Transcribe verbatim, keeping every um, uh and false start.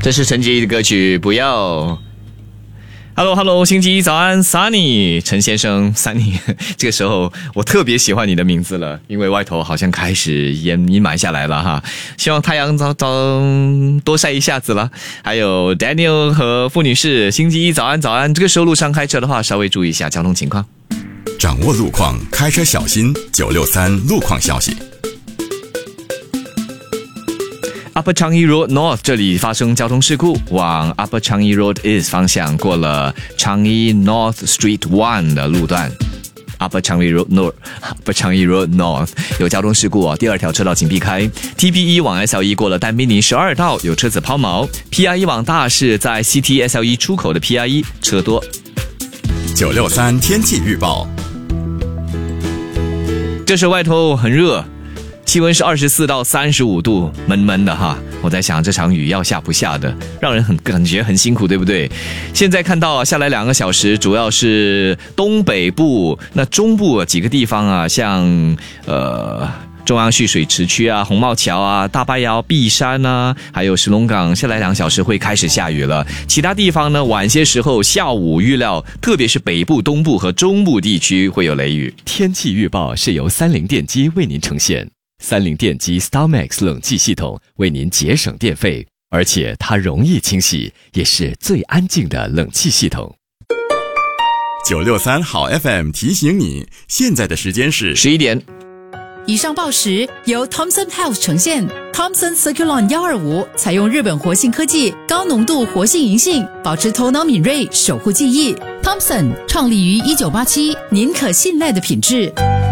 这是陈洁仪的歌曲《不要》。Hello Hello， 星期一早安 ，Sunny 陈先生 Sunny， 这个时候我特别喜欢你的名字了，因为外头好像开始烟阴霾下来了哈，希望太阳早早多晒一下子了。还有 Daniel 和傅女士，星期一早安早安，这个时候路上开车的话，稍微注意一下交通情况， 掌握路况，开车小心。九六三路况消息。 Upper Changi Road North 这里发生交通事故，往 Upper Changi Road East 方向过了 Changi North Street One 的路段。Upper Changi Road North Upper Changi Road North 有交通事故哦，第二条车道请避开。T P 一 往 S L 一过了丹宾尼十二道，有车子抛锚。P R 一 往大市在 C T S L 一出口的 P R 一车多。 九六三天气预报。 这时外头很热。气温是二十四到三十五度，闷闷的哈。我在想这场雨要下不下的，让人很感觉很辛苦，对不对？现在看到啊，下来两个小时，主要是东北部，那中部几个地方啊，像呃中央蓄水池区啊、红帽桥啊、大巴窑、碧山啊，还有石龙岗，下来两个小时会开始下雨了。其他地方呢，晚些时候下午预料，特别是北部、东部和中部地区会有雷雨。 天气预报是由三菱电机为您呈现。三菱电机 StarMax 冷气系统为您节省电费，而且它容易清洗，也是最安静的冷气系统。 九六三好 F M 提醒你，现在的时间是十一点。 以上报时由 Thomson Health 呈现。Thomson Circulon 一二五采用日本活性科技，高浓度活性银杏，保持头脑敏锐，守护记忆。Thomson 创立于一九八七，您可信赖的品质。